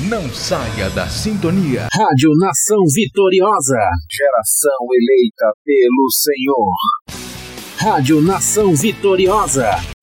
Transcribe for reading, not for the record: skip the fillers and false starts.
Não saia da sintonia. Rádio Nação Vitoriosa. Geração eleita pelo Senhor. Rádio Nação Vitoriosa.